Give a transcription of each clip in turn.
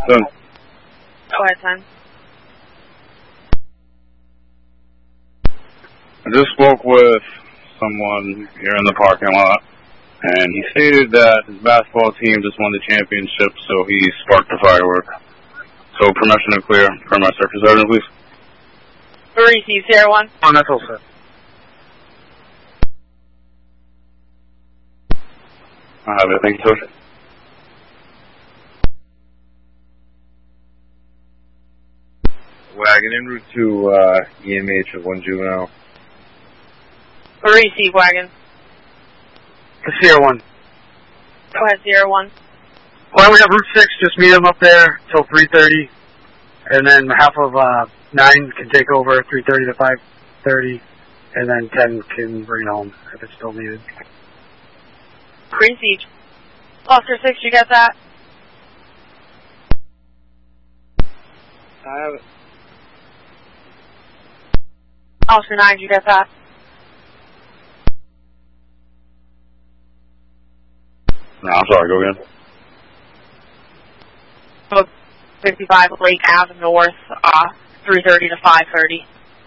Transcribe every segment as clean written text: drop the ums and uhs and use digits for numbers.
Done. Go ahead, son. I just spoke with someone here in the parking lot, and he stated that his basketball team just won the championship, so he sparked the firework. So permission to clear for my Circus Sergeant, please. Receive, Sierra 1. Oh, that's all set. I have it, thank you, sir. Wagon en route to EMH with 1 juvenile. Receive, Wagon. To Sierra 1. Go ahead, Sierra 1. Well, we have Route 6, just meet them up there till 3:30, and then half of 9 can take over 3:30 to 5:30, and then 10 can bring it home if it's still needed. Receive. Officer 6, you get that? I have it. Officer 9, you get that? No, I'm sorry, go again. 55 Lake Ave North, 3:30 to 5:30.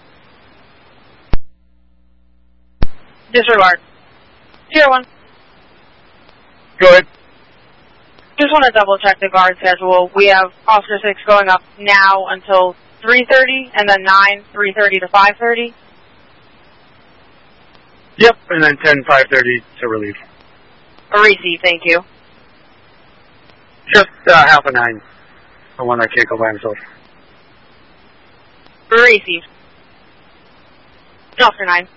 Disregard. Sierra 1. Go ahead. Just want to double check the guard schedule. We have Officer 6 going up now until 3:30, and then 9, 3:30 to 5:30. Yep, and then 10, 5:30 to relief. Receive, thank you. Just half of 9. The one that can't go by himself. Receive. Officer 9.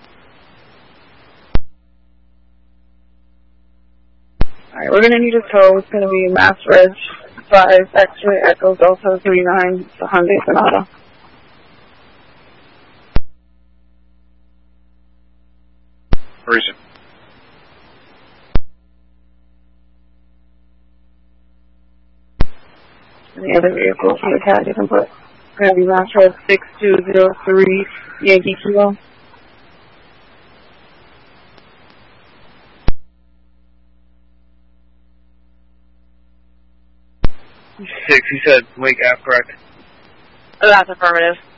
Alright, we're gonna need a tow. It's gonna be Mass Reg 5 X-Ray Echo Delta 39. It's a Hyundai Sonata. Receive. Any other vehicles from the CAD you can put? It's gonna be Mass Reg 6203 Yankee Kilo. 6, you said Lake Ave, correct? That's affirmative.